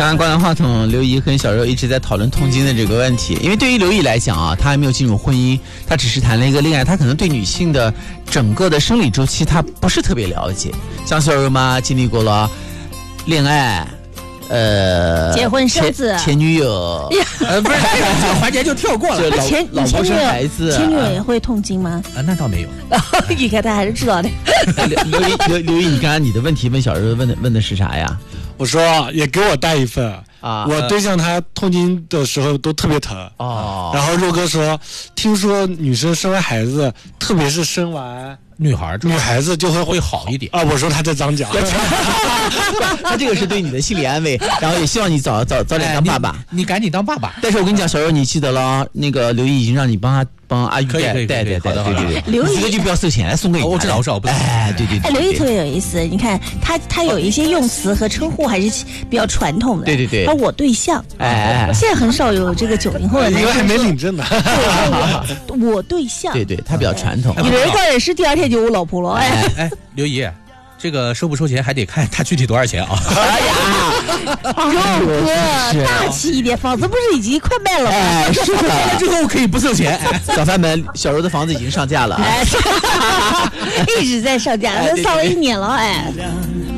刚刚挂完话筒，刘姨跟小柔一直在讨论痛经的这个问题。因为对于刘姨来讲啊，她还没有进入婚姻，她只是谈了一个恋爱，她可能对女性的整个的生理周期她不是特别了解。像小柔嘛，经历过了恋爱。 结婚生子， 前女友， 不是这个环节就跳过了。 老婆生孩子， 前女友也会痛经吗？ 那倒没有。 你看他还是知道的。 刘毅，你刚刚你的问题问小柔问的是啥呀？ 我说也给我带一份啊！我对象他痛经的时候都特别疼哦。 然后肉哥说，听说女生生完孩子，特别是生完女孩子就会好一点啊！我说他在长脚， 他这个是对你的心理安慰，然后也希望你早点当爸爸。 你赶紧当爸爸。 但是我跟你讲，小柔你记得了，那个刘毅已经让你帮阿玉带，对， 刘毅这个就不要收钱，送给你。 我知道，不是。 对。 刘毅特别有意思，你看他有一些用词和称呼还是比较传统的。 对。 他我对象，现在很少有这个90后的男生， 因为还没领证呢。 我对象， 对，他比较传统。 有人刚认识，第2天就有老婆了。 刘姨。这个收不收钱还得看他具体多少钱啊！ 哎呀，肉哥，大气一点，房子不是已经快卖了吗？ 是的， 之后可以不收钱。 小贩们，小柔的房子已经上架了， 一直在上架，上了1年了，